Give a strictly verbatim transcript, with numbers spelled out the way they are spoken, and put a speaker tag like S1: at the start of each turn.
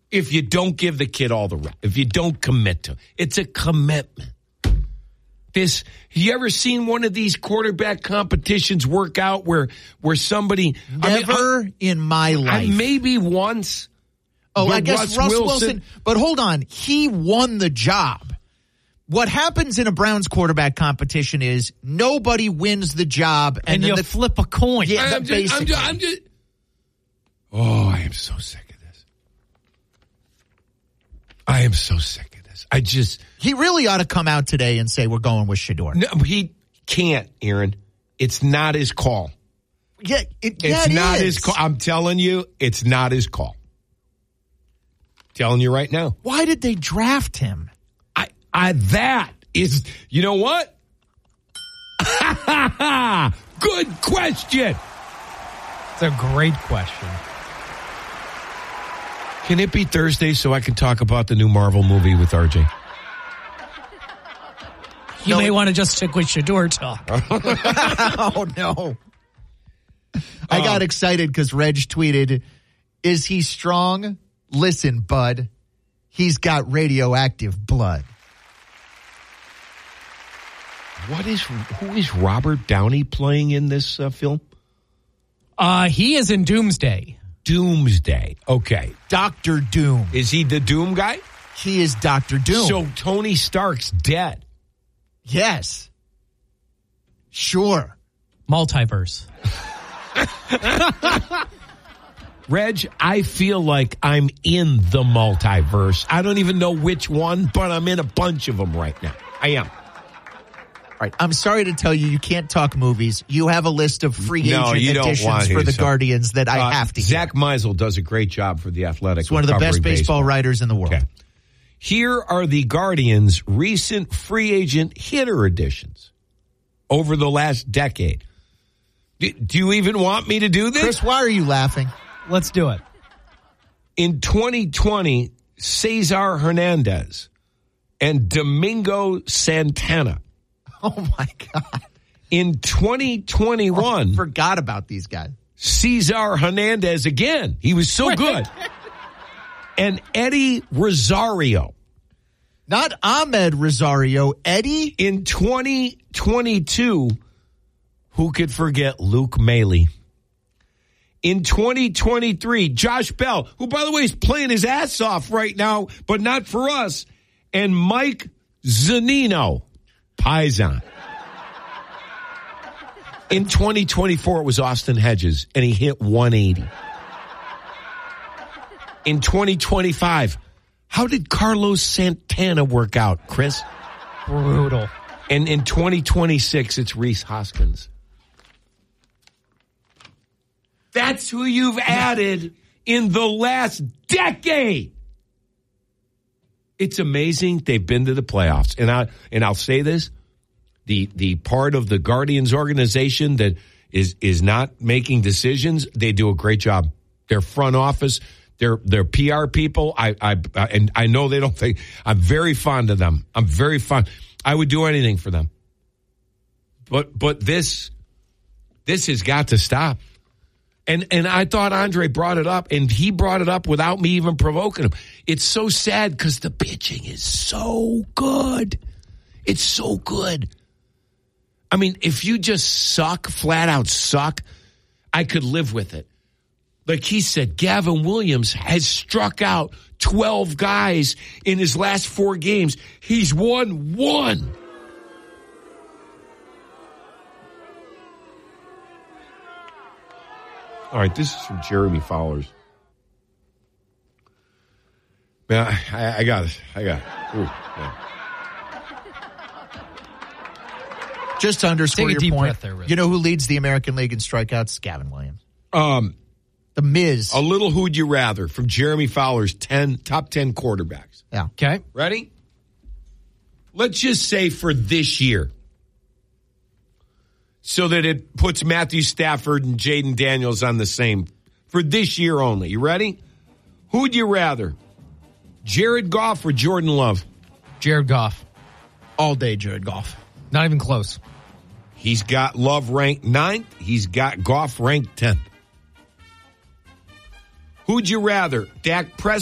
S1: if you don't give the kid all the reps, if you don't commit to it. It's a commitment. This, you ever seen one of these quarterback competitions work out where where somebody
S2: never
S1: I mean,
S2: in my life,
S1: I, maybe once.
S2: Oh, I guess Russ, Russ Wilson, Wilson. But hold on, he won the job. What happens in a Browns quarterback competition is nobody wins the job, and,
S3: and
S2: then
S3: you
S2: the,
S3: flip a coin.
S2: Yeah,
S1: I'm just,
S2: basically.
S1: I'm just, I'm just. Oh, I am so sick of this. I am so sick of this. I just.
S2: He really ought to come out today and say we're going with Shedeur.
S1: No, he can't, Aaron. It's not his call.
S2: Yeah, it,
S1: it's
S2: yeah, it
S1: not
S2: is.
S1: his call. I'm telling you, it's not his call. Telling you right now.
S2: Why did they draft him?
S1: I, I, that is, you know what? Good question.
S3: It's a great question.
S1: Can it be Thursday so I can talk about the new Marvel movie with R J?
S3: You
S2: no,
S3: may want to just stick with Shedeur talk.
S2: Oh, no. I got excited because Reg tweeted, is he strong? Listen, bud, he's got radioactive blood.
S1: What is, who is Robert Downey playing in this uh, film?
S3: Uh, he is in Doomsday.
S1: Doomsday. Okay.
S2: Doctor Doom.
S1: Is he the Doom guy?
S2: He is Doctor Doom.
S1: So Tony Stark's dead.
S2: Yes. Sure.
S3: Multiverse.
S1: Reg, I feel like I'm in the multiverse. I don't even know which one, but I'm in a bunch of them right now. I am.
S2: All right. I'm sorry to tell you, you can't talk movies. You have a list of free
S1: no,
S2: agent
S1: you don't
S2: additions
S1: want
S2: for the
S1: so.
S2: Guardians that I
S1: uh,
S2: have to
S1: Zach
S2: hear.
S1: Meisel does a great job for the Athletic.
S2: He's one of the best baseball, baseball writers in the world.
S1: Okay. Here are the Guardians' recent free agent hitter additions over the last decade. Do, do you even want me to do this?
S2: Chris, why are you laughing?
S3: Let's do it.
S1: In twenty twenty, Cesar Hernandez and Domingo Santana.
S2: Oh, my God.
S1: In twenty twenty-one.
S2: Oh, I forgot about these guys.
S1: Cesar Hernandez again. He was so good. And Eddie Rosario.
S2: Not Ahmed Rosario, Eddie?
S1: In twenty twenty-two, who could forget Luke Maley? In twenty twenty-three, Josh Bell, who, by the way, is playing his ass off right now, but not for us, and Mike Zunino, Paisan. In twenty twenty-four, it was Austin Hedges, and he hit one eighty. In twenty twenty-five, how did Carlos Santana work out, Chris?
S3: Brutal.
S1: And in twenty twenty-six, it's Reese Hoskins. That's who you've added in the last decade. It's amazing they've been to the playoffs. And I and I'll say this, the the part of the Guardians organization that is is not making decisions, they do a great job. Their front office, their their P R people, I I and I know they don't think I'm very fond of them. I'm very fond. I would do anything for them. But but this this has got to stop. And and I thought Andre brought it up, and he brought it up without me even provoking him. It's so sad because the pitching is so good. It's so good. I mean, if you just suck, flat out suck, I could live with it. Like he said, Gavin Williams has struck out twelve guys in his last four games. He's won one. All right, this is from Jeremy Fowlers. Man, I, I got it. I got it. Ooh, yeah.
S2: Just to underscore
S3: Take a
S2: your
S3: deep
S2: point,
S3: breath there, Rick.
S2: you know who leads the American League in strikeouts? Gavin Williams.
S1: Um,
S2: the Miz.
S1: A little who'd you rather from Jeremy Fowler's ten top ten quarterbacks.
S2: Yeah.
S3: Okay.
S1: Ready? Let's just say for this year, so that it puts Matthew Stafford and Jaden Daniels on the same for this year only. You ready? Who'd you rather? Jared Goff or Jordan Love?
S3: Jared Goff.
S2: All day, Jared Goff.
S3: Not even close.
S1: He's got Love ranked ninth. He's got Goff ranked tenth. Who'd you rather? Dak Prescott